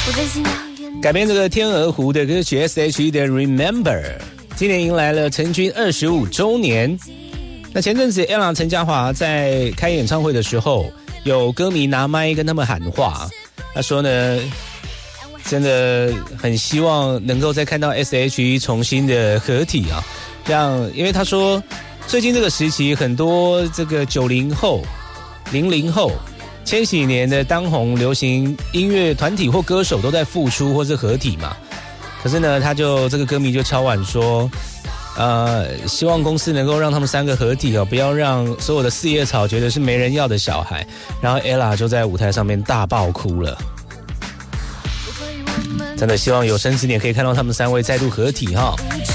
改编这个天鹅湖的歌曲 S.H.E 的 Remember， 今年迎来了成军25周年。那前阵子 Ella 陈嘉华在开演唱会的时候，有歌迷拿麦跟他们喊话，他说呢，真的很希望能够再看到 S.H.E 重新的合体啊，因为他说最近这个时期很多这个90后、00后、千禧年的当红流行音乐团体或歌手都在复出或是合体嘛，可是呢，这个歌迷就敲碗说，希望公司能够让他们3个合体哦，不要让所有的四叶草觉得是没人要的小孩。然后 Ella 就在舞台上面大爆哭了，真的希望有生之年可以看到他们3位再度合体哈。